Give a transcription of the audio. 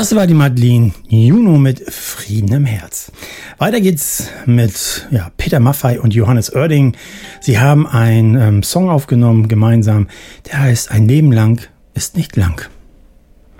Das war die Madeleine Juno mit Frieden im Herz. Weiter geht's mit Peter Maffay und Johannes Oerding. Sie haben einen Song aufgenommen gemeinsam, der heißt Ein Leben lang ist nicht lang.